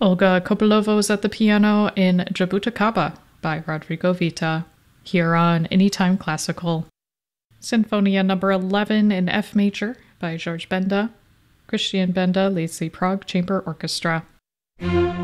Olga Kobylovo is at the piano in Jabuticaba by Rodrigo Vita, here on Anytime Classical. Sinfonia number 11 in F major by George Benda. Christian Benda leads the Prague Chamber Orchestra.